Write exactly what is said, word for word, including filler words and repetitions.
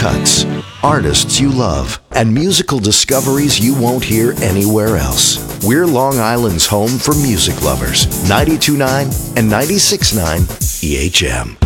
cuts, artists you love, and musical discoveries you won't hear anywhere else. We're Long Island's home for music lovers. ninety-two point nine and ninety-six point nine E H M.